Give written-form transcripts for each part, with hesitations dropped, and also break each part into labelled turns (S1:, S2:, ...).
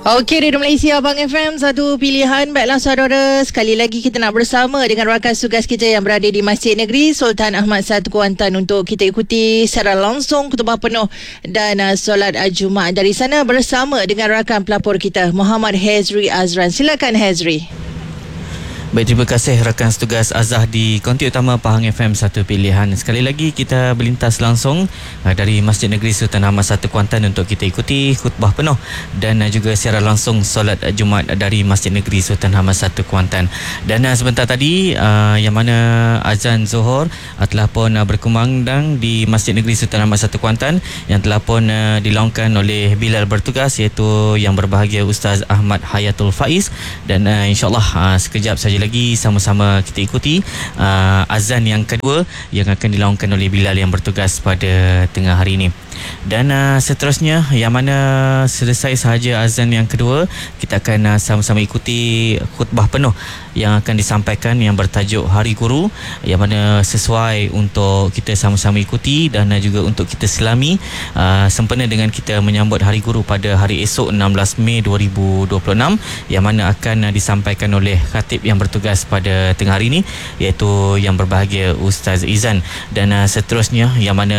S1: Okey, Radio Malaysia Abang FM, satu pilihan. Baiklah saudara, sekali lagi kita nak bersama dengan rakan tugas kita yang berada di Masjid Negeri Sultan Ahmad I Kuantan untuk kita ikuti secara langsung khutbah penuh dan solat Jumaat dari sana bersama dengan rakan pelapor kita Muhammad Hezri Azran. Silakan Hezri.
S2: Baik, terima kasih rakan setugas Azah di konti utama Pahang FM Satu Pilihan. Sekali lagi kita berlintas langsung dari Masjid Negeri Sultan Ahmad I Kuantan untuk kita ikuti khutbah penuh dan juga secara langsung solat Jumaat dari Masjid Negeri Sultan Ahmad I Kuantan. Dan sebentar tadi yang mana azan Zuhur telah pun berkumandang di Masjid Negeri Sultan Ahmad I Kuantan yang telah pun dilaungkan oleh Bilal bertugas, iaitu yang berbahagia Ustaz Ahmad Hayatul Faiz. Dan insyaAllah sekejap saja lagi sama-sama kita ikuti azan yang kedua yang akan dilaungkan oleh Bilal yang bertugas pada tengah hari ini. Dan seterusnya, yang mana selesai sahaja azan yang kedua, kita akan sama-sama ikuti khutbah penuh yang akan disampaikan yang bertajuk Hari Guru, yang mana sesuai untuk kita sama-sama ikuti dan juga untuk kita selami sempena dengan kita menyambut Hari Guru pada hari esok 16 Mei 2026, yang mana akan disampaikan oleh khatib yang bertugas pada tengah hari ini, iaitu yang berbahagia Ustaz Izan. Dan seterusnya, yang mana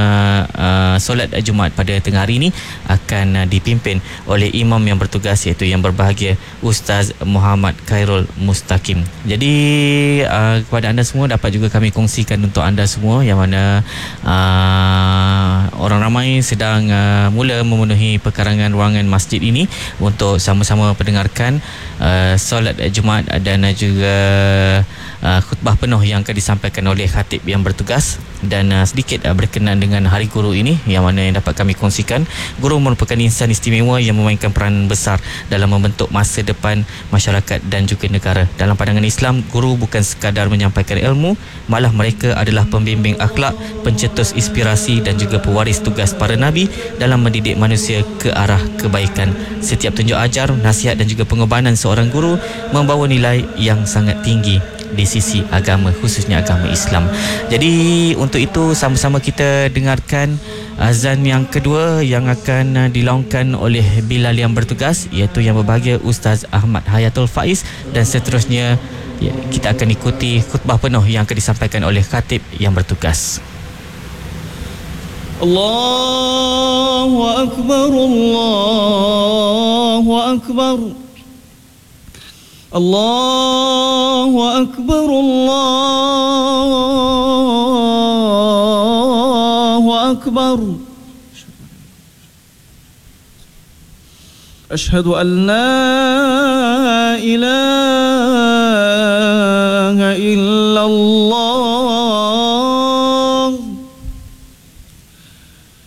S2: solat Jumaat pada tengah hari ini akan dipimpin oleh imam yang bertugas, iaitu yang berbahagia Ustaz Muhammad Khairul Mustaqim. Jadi kepada anda semua, dapat juga kami kongsikan untuk anda semua yang mana orang ramai sedang mula memenuhi perkarangan ruangan masjid ini untuk sama-sama mendengarkan solat Jumaat dan juga khutbah penuh yang akan disampaikan oleh khatib yang bertugas. Dan sedikit berkenaan dengan Hari Guru ini, yang mana yang dapat kami kongsikan, guru merupakan insan istimewa yang memainkan peran besar dalam membentuk masa depan masyarakat dan juga negara. Dalam pandangan Islam, guru bukan sekadar menyampaikan ilmu, malah mereka adalah pembimbing akhlak, pencetus inspirasi dan juga pewaris tugas para nabi dalam mendidik manusia ke arah kebaikan. Setiap tunjuk ajar, nasihat dan juga pengorbanan seorang guru membawa nilai yang sangat tinggi di sisi agama, khususnya agama Islam. Jadi untuk itu sama-sama kita dengarkan azan yang kedua yang akan dilaungkan oleh Bilal yang bertugas, iaitu yang berbahagia Ustaz Ahmad Hayatul Faiz. Dan seterusnya kita akan ikuti khutbah penuh yang akan disampaikan oleh khatib yang bertugas.
S3: Allahu Akbar, Allahu Akbar, Allahu Akbar, Allahu Akbar. Ashhadu an la ilaha